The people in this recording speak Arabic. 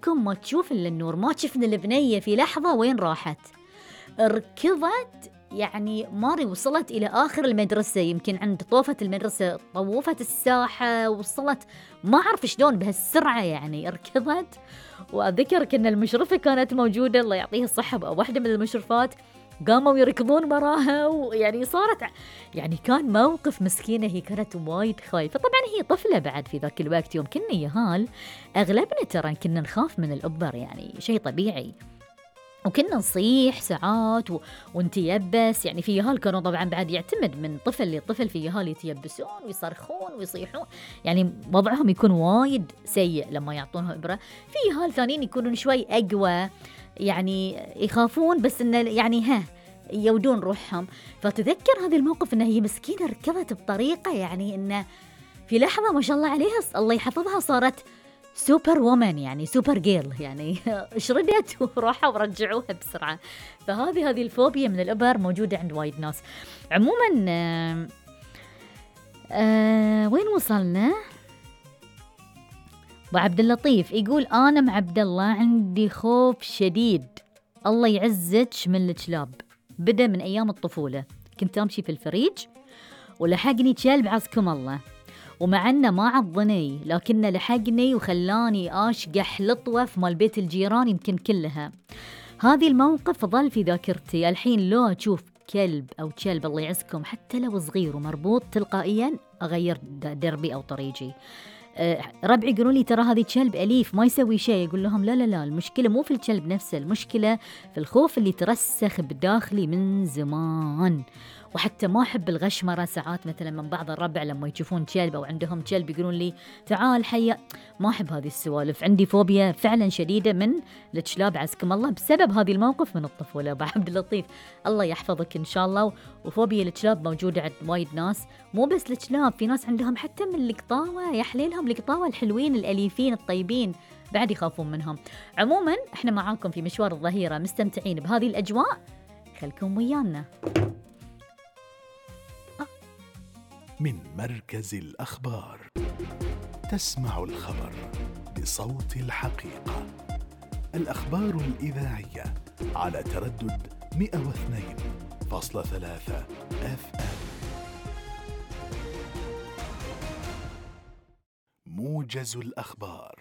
عينكم ما تشوف إلا النور. ما شفنا البنية في لحظة وين راحت، ركضت يعني ماري، وصلت إلى آخر المدرسة، يمكن عند طوفة المدرسة طوفت الساحة، وصلت ما أعرف شلون بهالسرعة يعني ركضت. وأذكر كأن المشرفة كانت موجودة الله يعطيها الصحة، واحدة من المشرفات قاموا يركضون وراها، ويعني صارت يعني كان موقف مسكينة، هي كانت وايد خايفة. طبعا هي طفلة بعد في ذاك الوقت، يوم كنا يهال أغلبنا ترى كنا نخاف من الأبر، يعني شيء طبيعي، وكنا نصيح ساعات ونتيبس. يعني في يهال كانوا طبعا بعد يعتمد من طفل لطفل، في يهال يتيبسون ويصرخون ويصيحون، يعني وضعهم يكون وايد سيء لما يعطونها إبرة. في يهال ثانيين يكونون شوي أقوى، يعني يخافون بس إنه يعني يودون روحهم. فتذكر هذا الموقف إنه هي مسكينة ركضت بطريقة يعني إنه في لحظة ما شاء الله عليها الله يحفظها صارت سوبر وومن، يعني سوبر جيرل، يعني شردت وراحوا ورجعوها بسرعة. فهذه الفوبيا من الإبر موجودة عند وايد ناس. عموما وين وصلنا؟ وعبد اللطيف يقول أنا مع عبد الله عندي خوف شديد الله يعزك من الكلاب، بدأ من أيام الطفولة، كنت أمشي في الفريج ولحقني كلب عزكم الله، ومع أنه ما عضني لكنه لحقني وخلاني أشقح لطوة مال بيت الجيران يمكن كلها. هذه الموقف ظل في ذاكرتي الحين، لو أشوف كلب أو كلب الله يعزكم حتى لو صغير ومربوط تلقائيا أغير دربي أو طريقي. ربعي يقولوا لي ترى هذه كلب أليف ما يسوي شيء، يقول لهم لا لا لا، المشكلة مو في الكلب نفسه، المشكلة في الخوف اللي ترسخ بداخلي من زمان. وحتى ما أحب الغشمرة ساعات، مثلا من بعض الربع لما يشوفون كلب أو عندهم كلب يقولون لي تعال حيا، ما أحب هذه السوالف، عندي فوبيا فعلا شديدة من الكلاب عزكم الله بسبب هذه الموقف من الطفولة. أبو عبد اللطيف الله يحفظك إن شاء الله. وفوبيا الكلاب موجودة عند وايد ناس، مو بس الكلاب، في ناس عندهم حتى من القطاوة، يا حليلهم القطاوة الحلوين الأليفين الطيبين بعد يخافون منهم. عموما احنا معاكم في مشوار الظهيرة، مستمتعين بهذه الأجواء، خلكم ويانا. من مركز الأخبار، تسمع الخبر بصوت الحقيقة، الأخبار الإذاعية على تردد 102.3 FM. موجز الأخبار.